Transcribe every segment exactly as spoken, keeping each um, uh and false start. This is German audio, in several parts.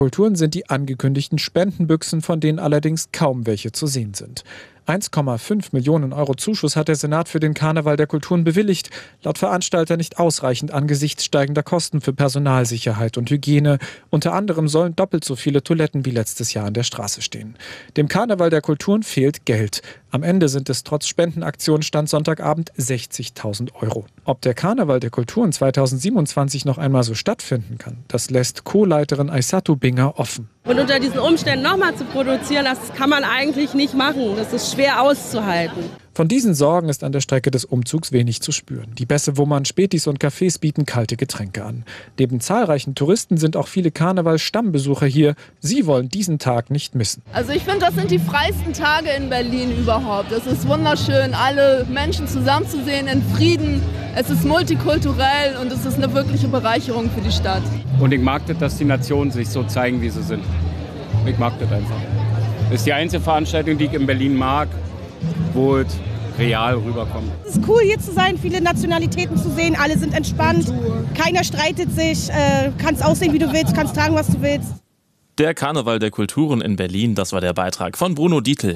Kulturen sind die angekündigten Spendenbüchsen, von denen allerdings kaum welche zu sehen sind. eins Komma fünf Millionen Euro Zuschuss hat der Senat für den Karneval der Kulturen bewilligt. Laut Veranstalter nicht ausreichend angesichts steigender Kosten für Personalsicherheit und Hygiene. Unter anderem sollen doppelt so viele Toiletten wie letztes Jahr an der Straße stehen. Dem Karneval der Kulturen fehlt Geld. Am Ende sind es trotz Spendenaktion Stand Sonntagabend sechzigtausend Euro. Ob der Karneval der Kulturen zweitausendsiebenundzwanzig noch einmal so stattfinden kann, das lässt Co-Leiterin Aissatu Binger offen. Und unter diesen Umständen nochmal zu produzieren, das kann man eigentlich nicht machen. Das ist schwer auszuhalten. Von diesen Sorgen ist an der Strecke des Umzugs wenig zu spüren. Die Bässe Wummern, Spätis und Cafés bieten kalte Getränke an. Neben zahlreichen Touristen sind auch viele Karneval-Stammbesucher hier. Sie wollen diesen Tag nicht missen. Also ich finde, das sind die freisten Tage in Berlin überhaupt. Es ist wunderschön, alle Menschen zusammenzusehen in Frieden. Es ist multikulturell und es ist eine wirkliche Bereicherung für die Stadt. Und ich mag das, dass die Nationen sich so zeigen, wie sie sind. Ich mag das einfach. Das ist die einzige Veranstaltung, die ich in Berlin mag, wo es real rüberkommt. Es ist cool, hier zu sein, viele Nationalitäten zu sehen. Alle sind entspannt, keiner streitet sich, äh, kannst aussehen, wie du willst, kannst tragen, was du willst. Der Karneval der Kulturen in Berlin, das war der Beitrag von Bruno Dietl.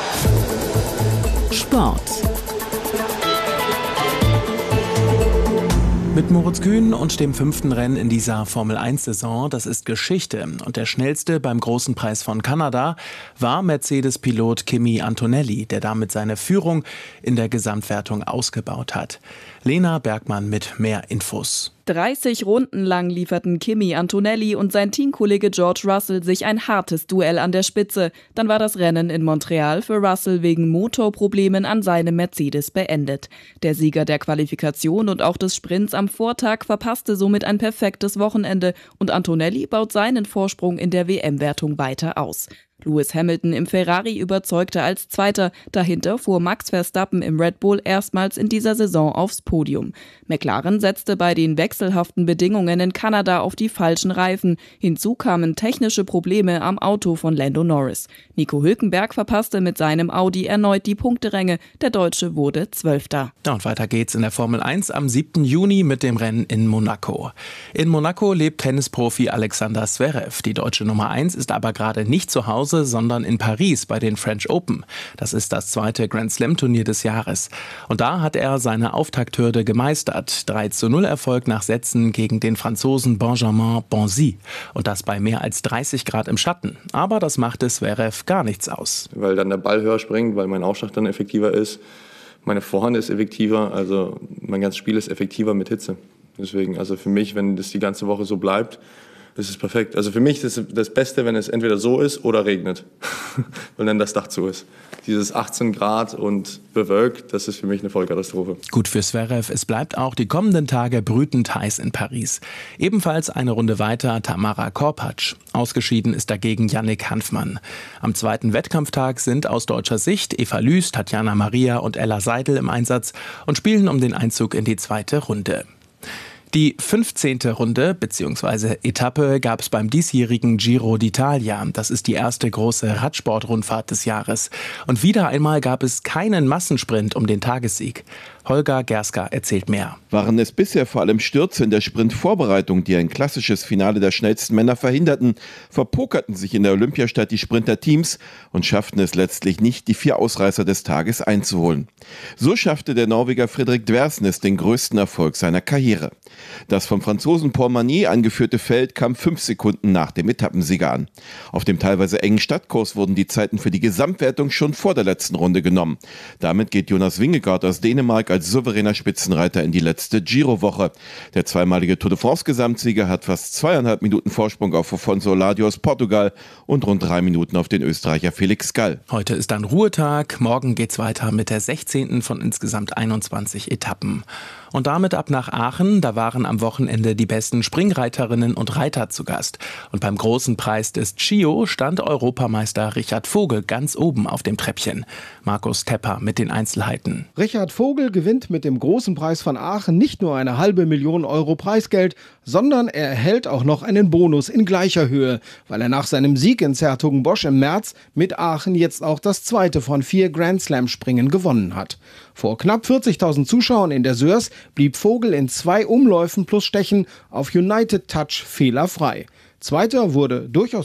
Sport. Mit Moritz Kühn und dem fünften Rennen in dieser Formel eins Saison, das ist Geschichte. Und der schnellste beim Großen Preis von Kanada war Mercedes-Pilot Kimi Antonelli, der damit seine Führung in der Gesamtwertung ausgebaut hat. Lena Bergmann mit mehr Infos. dreißig Runden lang lieferten Kimi Antonelli und sein Teamkollege George Russell sich ein hartes Duell an der Spitze. Dann war das Rennen in Montreal für Russell wegen Motorproblemen an seinem Mercedes beendet. Der Sieger der Qualifikation und auch des Sprints am Vortag verpasste somit ein perfektes Wochenende und Antonelli baut seinen Vorsprung in der W M-Wertung weiter aus. Lewis Hamilton im Ferrari überzeugte als Zweiter. Dahinter fuhr Max Verstappen im Red Bull erstmals in dieser Saison aufs Podium. McLaren setzte bei den wechselhaften Bedingungen in Kanada auf die falschen Reifen. Hinzu kamen technische Probleme am Auto von Lando Norris. Nico Hülkenberg verpasste mit seinem Audi erneut die Punkteränge. Der Deutsche wurde Zwölfter. Ja, und weiter geht's in der Formel eins am siebten Juni mit dem Rennen in Monaco. In Monaco lebt Tennisprofi Alexander Zverev. Die deutsche Nummer eins ist aber gerade nicht zu Hause, sondern in Paris bei den French Open. Das ist das zweite Grand-Slam-Turnier des Jahres. Und da hat er seine Auftakthürde gemeistert. drei zu null Erfolg nach Sätzen gegen den Franzosen Benjamin Bonzi. Und das bei mehr als dreißig Grad im Schatten. Aber das machte Zverev gar nichts aus. Weil dann der Ball höher springt, weil mein Aufschlag dann effektiver ist. Meine Vorhand ist effektiver, also mein ganzes Spiel ist effektiver mit Hitze. Deswegen, also für mich, wenn das die ganze Woche so bleibt, das ist perfekt. Also für mich ist es das Beste, wenn es entweder so ist oder regnet, weil dann das Dach zu ist. Dieses achtzehn Grad und bewölkt, das ist für mich eine Vollkatastrophe. Gut für Zverev, es bleibt auch die kommenden Tage brütend heiß in Paris. Ebenfalls eine Runde weiter Tamara Korpatsch. Ausgeschieden ist dagegen Yannick Hanfmann. Am zweiten Wettkampftag sind aus deutscher Sicht Eva Lüß, Tatjana Maria und Ella Seidel im Einsatz und spielen um den Einzug in die zweite Runde. Die fünfzehnte Runde bzw. Etappe gab es beim diesjährigen Giro d'Italia. Das ist die erste große Radsportrundfahrt des Jahres. Und wieder einmal gab es keinen Massensprint um den Tagessieg. Holger Gerska erzählt mehr. Waren es bisher vor allem Stürze in der Sprintvorbereitung, die ein klassisches Finale der schnellsten Männer verhinderten, verpokerten sich in der Olympiastadt die Sprinterteams und schafften es letztlich nicht, die vier Ausreißer des Tages einzuholen. So schaffte der Norweger Fredrik Dversnes den größten Erfolg seiner Karriere. Das vom Franzosen Paul Manier angeführte Feld kam fünf Sekunden nach dem Etappensieger an. Auf dem teilweise engen Stadtkurs wurden die Zeiten für die Gesamtwertung schon vor der letzten Runde genommen. Damit geht Jonas Vingegaard aus Dänemark als souveräner Spitzenreiter in die letzte Giro-Woche. Der zweimalige Tour de France-Gesamtsieger hat fast zweieinhalb Minuten Vorsprung auf Afonso Ladio aus Portugal und rund drei Minuten auf den Österreicher Felix Gall. Heute ist dann Ruhetag, morgen geht's weiter mit der sechzehnten von insgesamt einundzwanzig Etappen. Und damit ab nach Aachen, da waren am Wochenende die besten Springreiterinnen und Reiter zu Gast. Und beim großen Preis des Chio stand Europameister Richard Vogel ganz oben auf dem Treppchen. Markus Tepper mit den Einzelheiten. Richard Vogel gewinnt mit dem großen Preis von Aachen nicht nur eine halbe Million Euro Preisgeld, sondern er erhält auch noch einen Bonus in gleicher Höhe, weil er nach seinem Sieg in 's-Hertogenbosch im März mit Aachen jetzt auch das zweite von vier Grand-Slam-Springen gewonnen hat. Vor knapp vierzigtausend Zuschauern in der Sörs blieb Vogel in zwei Umläufen plus Stechen auf United Touch fehlerfrei. Zweiter wurde durchaus